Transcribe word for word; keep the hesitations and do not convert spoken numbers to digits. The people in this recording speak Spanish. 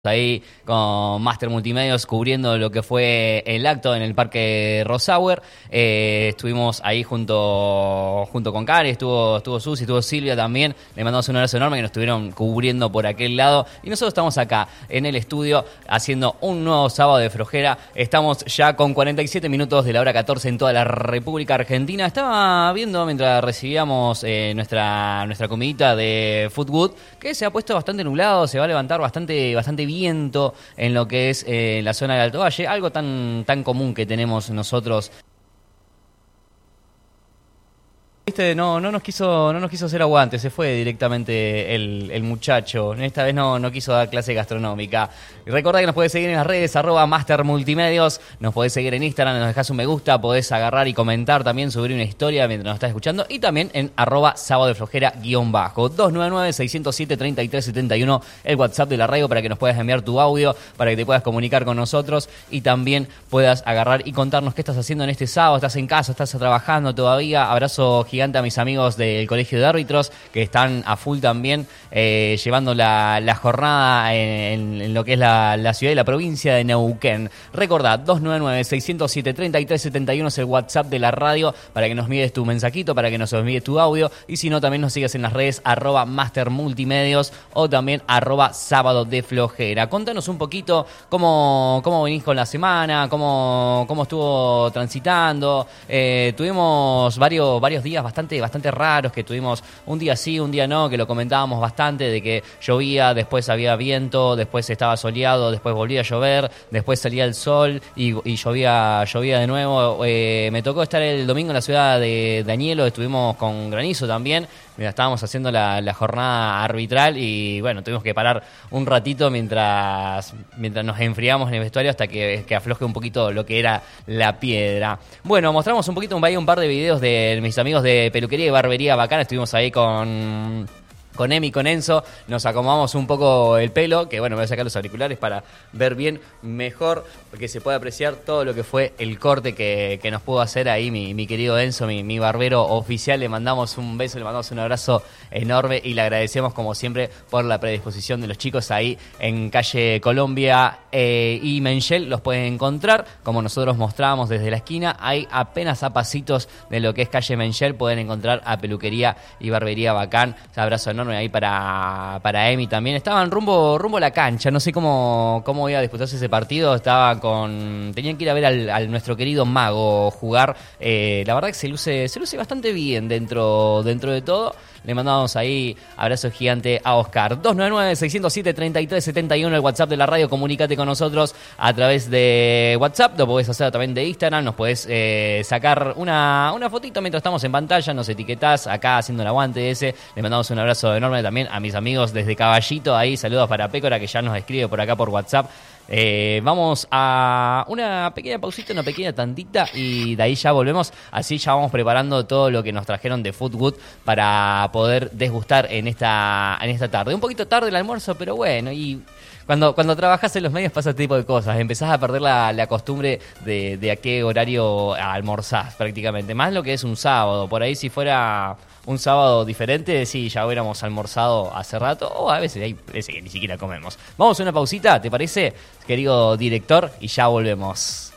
Ahí con Master Multimedios cubriendo lo que fue el acto en el Parque Rosauer. Eh, estuvimos ahí junto junto con Cari, estuvo, estuvo Susi, estuvo Silvia también. Le mandamos un abrazo enorme que nos estuvieron cubriendo por aquel lado. Y nosotros estamos acá en el estudio haciendo un nuevo sábado de flojera. Estamos ya con cuarenta y siete minutos de la hora catorce en toda la República Argentina. Estaba viendo mientras recibíamos eh, nuestra, nuestra comidita de Food Good que se ha puesto bastante nublado, se va a levantar bastante, bastante bien viento en lo que es eh, la zona del Alto Valle, algo tan, tan común que tenemos nosotros. Viste, no, no nos quiso, no nos quiso hacer aguante, se fue directamente el, el muchacho. Esta vez no, no quiso dar clase gastronómica. Recordá que nos podés seguir en las redes, arroba Master Multimedios, nos podés seguir en Instagram, nos dejás un me gusta, podés agarrar y comentar también, subir una historia mientras nos estás escuchando, y también en arroba sábado de flojera guión bajo. dos nueve nueve, seis cero siete, tres tres siete uno, el WhatsApp de la radio para que nos puedas enviar tu audio, para que te puedas comunicar con nosotros y también puedas agarrar y contarnos qué estás haciendo en este sábado. ¿Estás en casa? ¿Estás trabajando todavía? Abrazo gigante a mis amigos del Colegio de Árbitros que están a full también eh, llevando la, la jornada en, en lo que es la, la ciudad y la provincia de Neuquén. Recordá, dos nueve nueve, seis cero siete, tres tres siete uno es el WhatsApp de la radio para que nos envíes tu mensajito, para que nos envíes tu audio, y si no también nos sigas en las redes arroba Master Multimedios o también arroba sábado de flojera. Contanos un poquito cómo, cómo venís con la semana, cómo, cómo estuvo transitando. Eh, tuvimos varios, varios días bastante bastante raros, que tuvimos un día sí, un día no, que lo comentábamos bastante, de que llovía, después había viento, después estaba soleado, después volvía a llover, después salía el sol y, y llovía llovía de nuevo. Eh, me tocó estar el domingo en la ciudad de Dañelo, estuvimos con granizo también, mientras estábamos haciendo la, la jornada arbitral, y bueno, tuvimos que parar un ratito mientras mientras nos enfriamos en el vestuario hasta que, que afloje un poquito lo que era la piedra. Bueno, mostramos un poquito, un, un par de videos de mis amigos de Peluquería y Barbería Bacana. Estuvimos ahí con... con Emi, con Enzo, nos acomodamos un poco el pelo, que bueno, me voy a sacar los auriculares para ver bien mejor, porque se puede apreciar todo lo que fue el corte que, que nos pudo hacer ahí mi, mi querido Enzo, mi, mi barbero oficial. Le mandamos un beso, le mandamos un abrazo enorme y le agradecemos como siempre por la predisposición de los chicos ahí en calle Colombia eh, y Menchel. Los pueden encontrar, como nosotros mostrábamos desde la esquina, ahí apenas a pasitos de lo que es calle Menchel pueden encontrar a Peluquería y Barbería Bacán. Un abrazo enorme ahí para, para Emi también. Estaban rumbo rumbo a la cancha, no sé cómo, cómo iba a disputarse ese partido. Estaba con tenían que ir a ver al, al nuestro querido Mago jugar. Eh, la verdad que se luce se luce bastante bien dentro, dentro de todo. Le mandamos ahí abrazo gigante a Oscar. dos nueve nueve, seis cero siete, tres tres siete uno, el WhatsApp de la radio. Comunícate con nosotros a través de WhatsApp. Lo podés hacer también de Instagram. Nos podés eh, sacar una, una fotito mientras estamos en pantalla. Nos etiquetás acá haciendo el aguante ese. Le mandamos un abrazo enorme también a mis amigos desde Caballito. Ahí saludos para Pécora, que ya nos escribe por acá por WhatsApp. Eh, vamos a una pequeña pausita, una pequeña tandita, y de ahí ya volvemos. Así ya vamos preparando todo lo que nos trajeron de Food Good para poder desgustar en esta, en esta tarde. Un poquito tarde el almuerzo, pero bueno, y cuando, cuando trabajas en los medios pasa este tipo de cosas. Empezás a perder la, la costumbre de, de a qué horario almorzás prácticamente. Más lo que es un sábado. Por ahí si fuera un sábado diferente, sí, ya hubiéramos almorzado hace rato, o a veces hay veces que ni siquiera comemos. Vamos a una pausita, ¿te parece, querido director? Y ya volvemos.